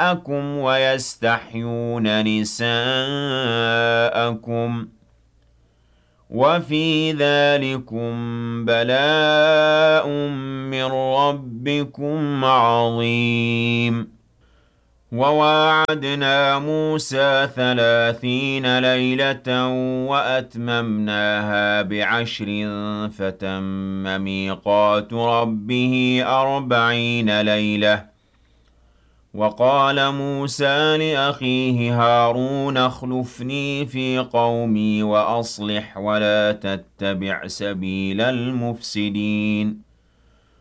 نِسَاءَكُمْ وَيَسْتَحْيُونَ نِسَاءَكُمْ ۚ وَفِي ذَٰلِكُم بَلَاءٌ مِّن رَّبِّكُمْ عَظِيمٌ وَوَاعَدْنَا مُوسَىٰ 30 لَيْلَةً وَأَتْمَمْنَاهَا ب10 فَتَمَّ مِيقَاتُ رَبِّهِ 40 لَيْلَةً ۚ وَقَالَ مُوسَىٰ لِأَخِيهِ هَارُونَ اخْلُفْنِي فِي قَوْمِي وَأَصْلِحْ وَلَا تَتَّبِعْ سَبِيلَ الْمُفْسِدِينَ